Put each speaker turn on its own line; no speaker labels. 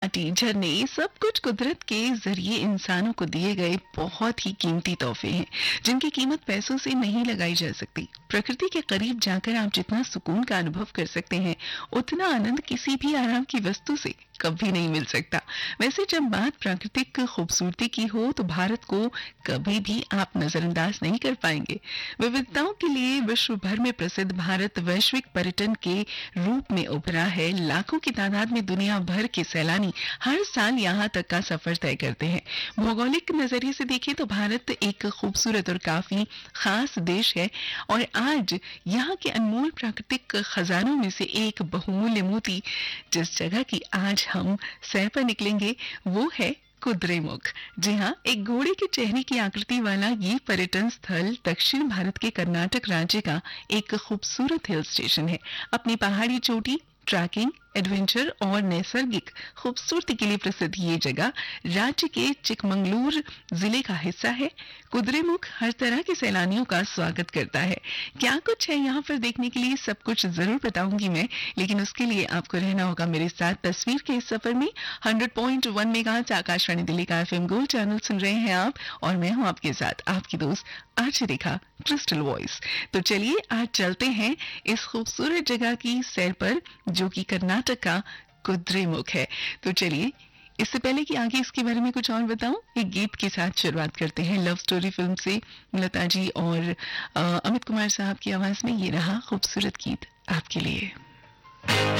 घाटी, झरने, सब कुछ कुदरत के जरिए इंसानों को दिए गए बहुत ही कीमती तोहफे हैं, जिनकी कीमत पैसों से नहीं लगाई जा सकती। प्रकृति के करीब जाकर आप जितना सुकून का अनुभव कर सकते हैं, उतना आनंद किसी भी आराम की वस्तु से कभी नहीं मिल सकता। वैसे जब बात प्राकृतिक खूबसूरती की हो तो भारत को कभी भी आप नजरअंदाज नहीं कर पाएंगे। विविधताओं के लिए विश्व भर में प्रसिद्ध भारत वैश्विक पर्यटन के रूप में उभरा है। लाखों की तादाद में दुनिया भर के सैलानी हर साल यहाँ तक का सफर तय करते हैं। भौगोलिक नजरिए से देखें तो भारत एक खूबसूरत और काफी खास देश है और आज यहाँ के अनमोल प्राकृतिक खजानों में से एक बहुमूल्य मोती जिस जगह की आज हम सैर पर निकलेंगे वो है कुद्रेमुख। जी हाँ, एक घोड़े के चेहरे की आकृति वाला ये पर्यटन स्थल दक्षिण भारत के कर्नाटक राज्य का एक खूबसूरत हिल स्टेशन है। अपनी पहाड़ी चोटी, ट्रैकिंग, एडवेंचर और नैसर्गिक खूबसूरती के लिए प्रसिद्ध ये जगह राज्य के चिकमंगलूर जिले का हिस्सा है। कुद्रेमुख हर तरह के सैलानियों का स्वागत करता है। क्या कुछ है यहाँ पर देखने के लिए, सब कुछ जरूर बताऊंगी मैं, लेकिन उसके लिए आपको रहना होगा मेरे साथ तस्वीर के इस सफर में। 100.1 मेगाहर्ट्ज आकाशवाणी दिल्ली का FM गोल्ड चैनल सुन रहे हैं आप और मैं हूँ आपके साथ आपकी दोस्त आरजे रेखा, क्रिस्टल वॉइस। तो चलिए आज चलते हैं इस खूबसूरत जगह की सैर पर जो कि कर्नाटक का कुद्रेमुख है। तो चलिए, इससे पहले कि आगे इसके बारे में कुछ और बताऊं, एक गीत के साथ शुरुआत करते हैं। लव स्टोरी फिल्म से लता जी और अमित कुमार साहब की आवाज में ये रहा खूबसूरत गीत आपके लिए।